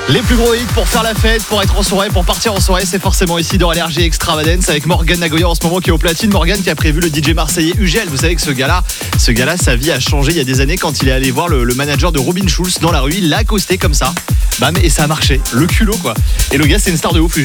Les plus gros hits pour faire la fête, pour être en soirée, pour partir en soirée, c'est forcément ici dans Allergie Extravagance avec Morgan Nagoya en ce moment qui est au platine. Morgan qui a prévu le DJ marseillais UGL. Vous savez que ce gars-là, sa vie a changé il y a des années quand il est allé voir le manager de Robin Schulz dans la rue. Il l'a accosté comme ça. Bam, et ça a marché. Le culot quoi. Et le gars, c'est une star de ouf.